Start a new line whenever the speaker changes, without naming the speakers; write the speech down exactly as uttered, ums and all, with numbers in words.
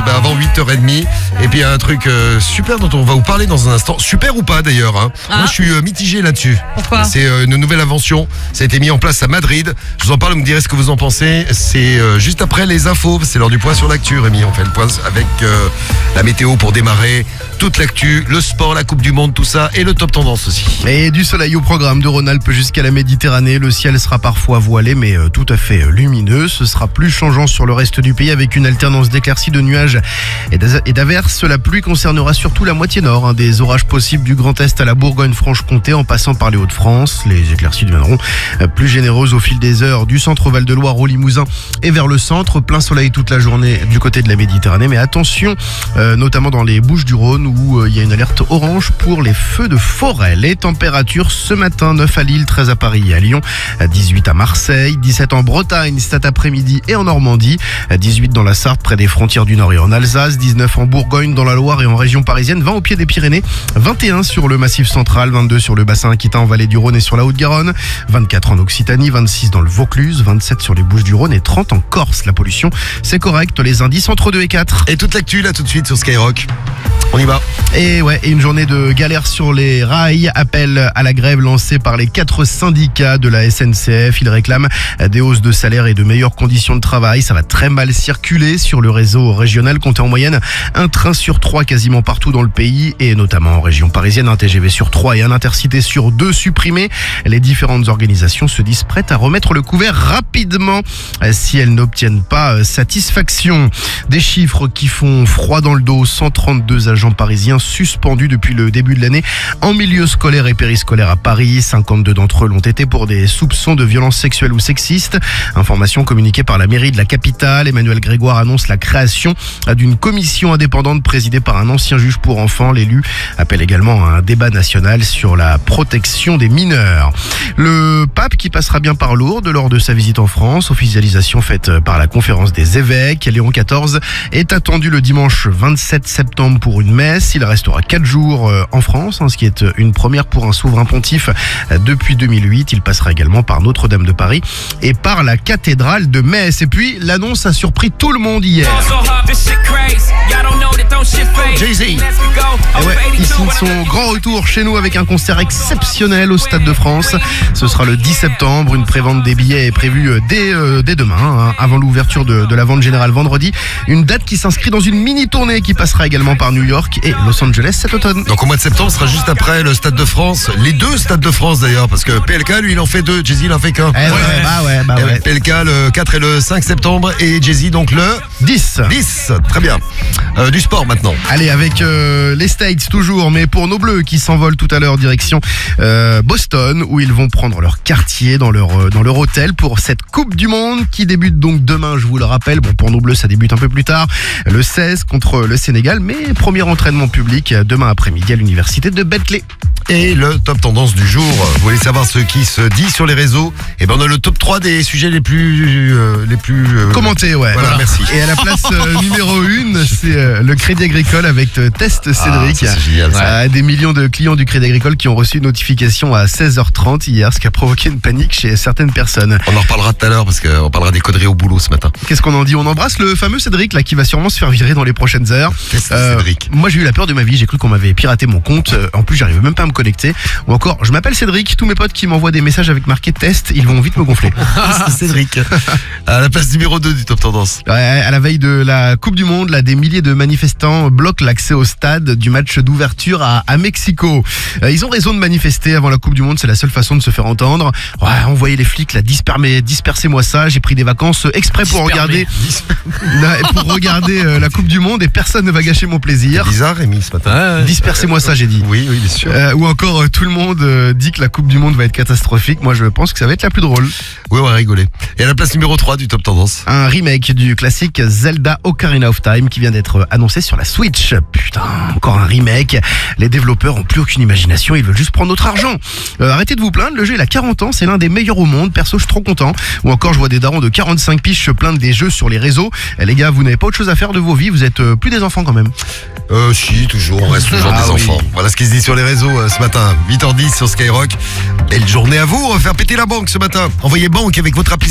bah, avant huit heures trente. Et puis il y a un truc euh, super dont on va vous parler dans un instant. Super ou pas d'ailleurs hein.
Ah.
Moi je suis euh, mitigé là-dessus.
Pourquoi ?
C'est euh, une nouvelle invention. Ça a été mis en place à Madrid. Je vous en parle, vous me direz ce que vous en pensez. C'est euh, juste après les infos. C'est l'heure du point sur l'actu, Rémi. On fait le point avec euh, la météo pour démarrer. Toute l'actu, le sport, la Coupe du Monde, tout ça. Et le top tendance aussi.
Et du soleil au programme de Rhône-Alpes jusqu'à la Méditerranée. Le ciel sera parfois voilé mais euh, tout à fait euh, lumineux. Ce sera plus changeant sur le reste du pays avec une alternance d'éclaircies, de nuages et d'az- et d'averses. La pluie concernera surtout la moitié nord. Hein, des orages possibles du Grand Est à la Bourgogne-Franche-Comté en passant par les Hauts-de-France. Les éclaircies deviendront euh, plus généreuses au fil des heures du centre Val-de-Loire au Limousin et vers le centre. Plein soleil toute la journée du côté de la Méditerranée. Mais attention, euh, notamment dans les Bouches-du-Rhône où euh, il y a une alerte orange pour les feux de forêt. Les températures ce matin, neuf à Lille, treize à Paris et à Lyon, dix-huit à Marseille, dix-sept en Bretagne cet après-midi et en Normandie, dix-huit dans la Sarthe près des frontières du Nord et en Alsace, dix-neuf en Bourgogne, dans la Loire et en région parisienne, vingt au pied des Pyrénées, vingt et un sur le Massif central, vingt-deux sur le bassin aquitain en vallée du Rhône et sur la Haute-Garonne, vingt-quatre en Occitanie, vingt-six dans le Vaucluse, vingt-sept sur les Bouches-du-Rhône et trente en Corse. La pollution, c'est correct, les indices entre deux et quatre.
Et toute l'actu là tout de suite sur Skyrock. On y va.
Et ouais, et une journée de galère sur les rails. Appel à la grève lancé par les quatre syndicats de la S N C F. Ils réclament des hausses de salaire et de meilleures conditions de travail. Ça va très mal circuler sur le réseau régional. Comptez en moyenne un train sur trois quasiment partout dans le pays et notamment en région parisienne. Un T G V sur trois et un Intercité sur deux supprimés. Les différentes organisations se disent prêtes à remettre le couvert rapidement si elles n'obtiennent pas satisfaction. Des chiffres qui font froid dans le dos. cent trente-deux agents parisiens suspendus depuis le début de l'année en milieu scolaire et périscolaire à Paris. cinquante-deux d'entre eux l'ont été pour des soupçons de violences sexuelles ou sexistes. Information communiquée par la mairie de la capitale. Emmanuel Grégoire annonce la création d'une commission indépendante présidée par un ancien juge pour enfants. L'élu appelle également à un débat national sur la protection des mineurs. Le pape qui passera bien par Lourdes lors de sa visite en France. Officialisation faite par la conférence des évêques. Léon quatorze est attendu le dimanche vingt-sept septembre pour une messe. Il restera quatre jours en France, hein, ce qui est une première pour un souverain pontife depuis deux mille huit. Il passera également par Notre-Dame de Paris et par la cathédrale de Metz. Et puis, l'annonce a surpris tout le monde hier.
Jay-Z.
Et ouais, ici son grand retour chez nous avec un concert exceptionnel au Stade de France. Ce sera le dix septembre. Une prévente des billets est prévue dès, euh, dès demain, hein, avant l'ouverture de, de la vente générale vendredi. Une date qui s'inscrit dans une mini-tournée qui passera également par New York et Los Angeles cet automne.
Donc au mois de septembre, ce sera juste après le Stade de France. Les deux Stades de France d'ailleurs, parce que P L K, lui, il en fait deux. Jay-Z, il en fait qu'un.
Eh ouais, ouais, bah ouais, bah ouais.
P L K le quatre et le cinq septembre et Jay-Z donc le
dix.
dix. Très bien. Euh, du sport maintenant.
Allez, avec euh, les States toujours, mais pour nos Bleus qui s'envolent tout à l'heure direction euh, Boston, où ils vont prendre leur quartier dans leur, euh, dans leur hôtel pour cette Coupe du Monde qui débute donc demain, je vous le rappelle. Bon, pour nos Bleus, ça débute un peu plus tard, le seize contre le Sénégal, mais premier entraînement public demain après-midi à l'université de Bentley.
Et le top tendance du jour, vous voulez savoir ce qui se dit sur les réseaux? Et ben on a le top trois des sujets les plus euh, les plus euh,
commentés, ouais.
Voilà, merci.
Et à la place euh, numéro une, c'est euh, le Crédit Agricole avec euh, Test Cédric.
Ah, ça, c'est génial, ça.
Euh, des millions de clients du Crédit Agricole qui ont reçu une notification à seize heures trente hier, ce qui a provoqué une panique chez certaines personnes.
On en reparlera tout à l'heure parce qu'on parlera des conneries au boulot ce matin.
Qu'est-ce qu'on en dit? On embrasse le fameux Cédric là qui va sûrement se faire virer dans les prochaines heures.
Test
Euh,
Cédric.
moi j'ai eu la peur de ma vie, j'ai cru qu'on m'avait piraté mon compte. Euh, En plus j'arrivais même pas à me connecter. Ou encore, je m'appelle Cédric, tous mes potes qui m'envoient des messages avec marqué test, ils vont vite me gonfler.
C'est Cédric. À la place numéro deux du top tendance.
Ouais, à la veille de la Coupe du Monde, là, des milliers de manifestants bloquent l'accès au stade du match d'ouverture à, à Mexico. Euh, ils ont raison de manifester avant la Coupe du Monde, c'est la seule façon de se faire entendre. Ouais, envoyez les flics, là, dispermez, dispersez-moi ça. J'ai pris des vacances exprès pour regarder, pour regarder euh, la Coupe du Monde et personne ne va gâcher mon plaisir.
Bizarre, Rémi, ce matin.
Dispersez-moi ça, j'ai dit.
Oui, oui, bien sûr.
Euh, ou encore, euh, tout le monde euh, dit que la Coupe du Monde va être catastrophique. Moi, je pense que ça va être la plus drôle.
Oui, on va rigoler. Et à la place numéro trois du top tendance.
Un remake du classique Zelda Ocarina of Time qui vient d'être annoncé sur la Switch. Putain, encore un remake. Les développeurs ont plus aucune imagination, ils veulent juste prendre notre argent. Euh, arrêtez de vous plaindre, le jeu il a quarante ans, c'est l'un des meilleurs au monde. Perso, je suis trop content. Ou encore, je vois des darons de quarante-cinq piges se plaindre des jeux sur les réseaux. Eh, les gars, vous n'avez pas autre chose à faire de vos vies, vous êtes euh, plus des enfants quand même.
Euh, si, toujours, on reste toujours
Ah
des
oui.
enfants. Voilà ce qui se dit sur les réseaux euh, ce matin. huit heures dix sur Skyrock. Belle journée à vous, on va faire péter la banque ce matin. Envoyez banque avec votre application.